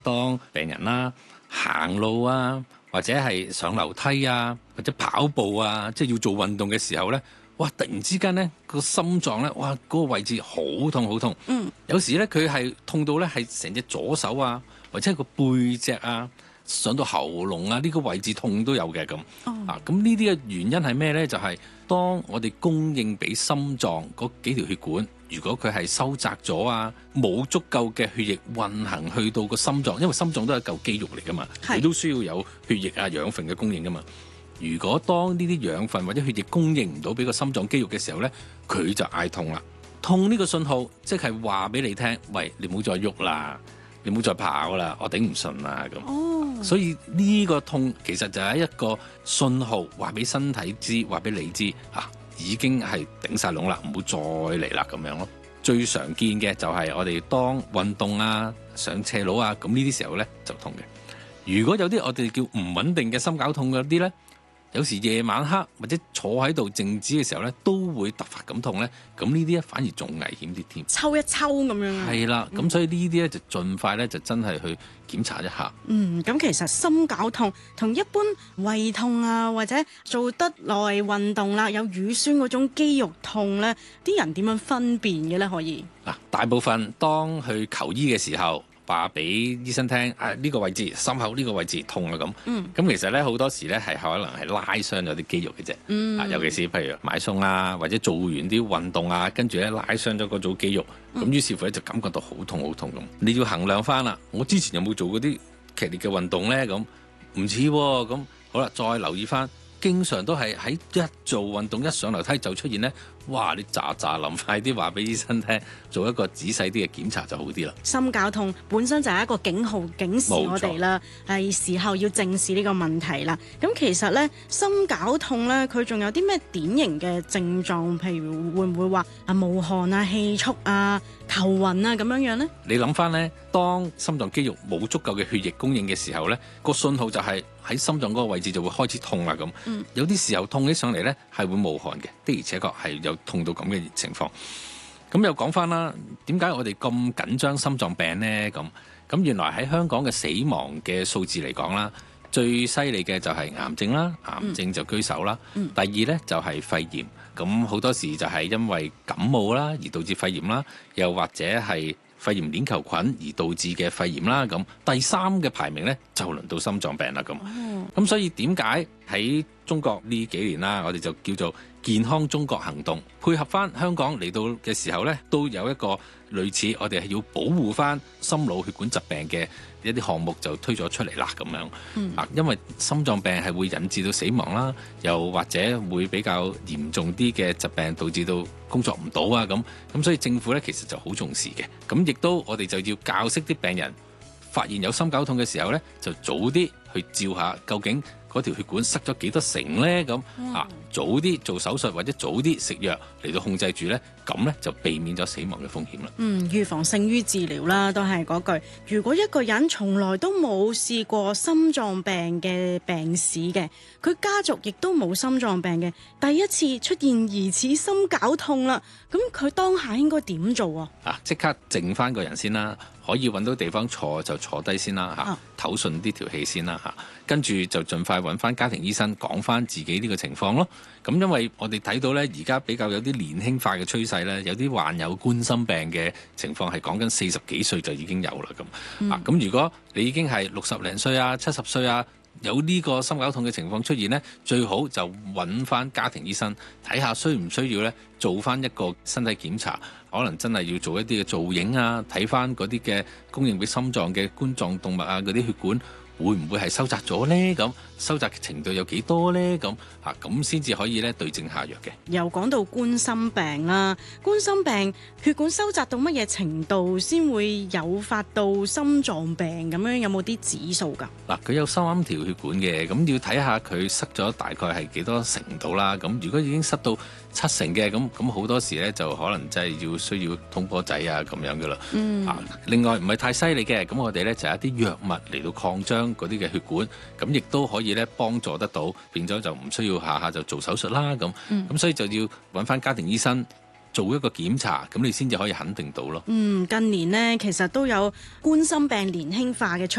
當病人啦行路啊，或者係上樓梯啊，或者跑步啊，即係要做運動嘅時候咧，哇！突然之間咧個心臟咧，哇嗰個位置好痛好痛。有時咧佢係痛到咧係成隻左手啊，或者係個背脊啊，上到喉嚨啊，呢個位置痛都有嘅咁。咁呢啲嘅原因係咩咧？就係當我哋供應俾心臟嗰幾條血管，如果佢係收窄咗啊，冇足夠嘅血液運行去到個心臟，因為心臟都係一嚿肌肉嚟噶嘛，佢都需要有血液啊、養分嘅供應噶嘛。如果當呢啲養分或者血液供應唔到俾個心臟肌肉嘅時候咧，佢就嗌痛啦。痛呢個信號即係話俾你聽，喂，你唔好再喐啦，你唔好再跑啦，我頂唔順啦咁。所以呢個痛其實就係一個信號，話俾身體知，話俾你知已經係頂晒籠啦，唔好再嚟啦咁樣咯。最常見嘅就係我哋當運動啊、上斜路啊，咁呢啲時候咧就痛嘅。如果有啲我哋叫唔穩定嘅心絞痛嗰啲咧，有時夜晚黑或者坐喺度靜止嘅時候咧，都會突發咁痛咧。咁呢啲咧反而仲危險啲添， 抽一抽咁樣。係啦，咁所以呢啲咧就盡快咧就真係去檢查一下。 咁其實心絞痛同一般胃痛啊，或者做得耐運動啦，有乳酸嗰種肌肉痛咧，啲人點樣分辨嘅咧？可以大部分當去求醫嘅時候，話俾醫生聽，呢個位置心口呢個位置痛啊咁。咁其實咧好多時咧係可能係拉傷咗啲肌肉嘅啫。尤其是譬如買餸啊，或者做完啲運動啊，跟住咧拉傷咗嗰組肌肉，咁於是乎咧就感覺到好痛好痛咁。你要衡量翻啦，我之前有冇做嗰啲劇烈嘅運動咧？咁唔似喎。咁好啦，再留意翻，經常都係喺一做運動一上樓梯就出現咧。哇！你咋臨快啲話俾醫生聽，做一個仔細啲嘅檢查就好啲啦。 心絞痛本身就係一個警號，警示我哋啦，係時候要正視呢個問題啦。咁其實咧，心絞痛咧，佢仲有啲咩典型嘅症狀？譬如會唔會話冒汗啊、氣促啊、頭暈啊咁樣咧？ 你諗翻咧，當心臟肌肉冇足夠嘅血液供應嘅時候咧，個信號就係喺心臟嗰個位置就會開始痛啦咁。有啲時候痛起上嚟咧係會冒汗嘅，的而且確係有痛到咁嘅情況。咁又講翻啦，點解我哋咁緊張心臟病呢？咁原來喺香港嘅死亡嘅數字嚟講啦，最犀利嘅就係癌症啦，癌症就居首啦。第二呢就係肺炎，咁好多時就係因為感冒啦而導致肺炎啦，又或者係肺炎鏈球菌而導致嘅肺炎啦。咁第三嘅排名呢就輪到心臟病啦。咁所以點解喺中國呢幾年啦，我哋就叫做健康中國行動，配合翻香港嚟到嘅時候呢，都有一個類似我哋係要保護翻心腦血管疾病嘅一啲項目就推咗出嚟啦咁樣。因為心臟病係會引致到死亡啦，又或者會比較嚴重啲嘅疾病導致到工作唔到啊咁所以政府呢其實就好重視嘅。咁亦都我哋就要教識啲病人，發現有心絞痛嘅時候呢，就早啲去照下究竟嗰條血管塞咗幾多成呢？早啲做手術或者早啲食藥嚟到控制住呢，咁呢就避免咗死亡嘅風險啦。 預防勝於治療啦，都係嗰句。如果一個人從來都冇試過心臟病嘅病史嘅，佢家族亦都冇心臟病嘅，第一次出現疑似心絞痛啦，咁佢當下應該點做啊？ 即刻靜翻個人先啦，可以揾到地方坐就坐低先啦，唞順啲條氣先啦，跟住就盡快揾翻家庭醫生講翻自己呢個情況咯。咁因為我哋睇到呢，而家比較有啲年輕化嘅趨勢呢，有啲患有冠心病嘅情況係講緊40幾歲就已經有啦咁。咁如果你已經係60零歲啊、70歲啊，有呢個心絞痛嘅情況出現呢，最好就揾翻家庭醫生睇下需唔需要呢做翻一個身體檢查，可能真係要做一啲嘅造影啊，睇翻嗰啲嘅供應俾心臟嘅冠狀動脈啊，嗰啲血管會唔會係收窄咗呢？咁收窄嘅程度有幾多呢？咁先至可以咧對症下藥嘅。 又講到冠心病啦，冠心病血管收窄到乜嘢程度先會誘發到心臟病咁樣？有冇啲指數㗎？ 佢有三條血管嘅，咁要睇下佢塞咗大概係幾多程度啦。咁如果已經塞到7成嘅，咁好多時咧就可能真係需要通波仔啊咁樣噶啦。另外唔係太犀利嘅，咁我哋咧就有一啲藥物嚟到擴張嗰啲嘅血管，咁亦都可以咧幫助得到，變咗就唔需要下下就做手術啦咁。所以就要揾翻家庭醫生做一個檢查，咁你先至可以肯定到咯。 近年呢，其實都有冠心病年輕化嘅趨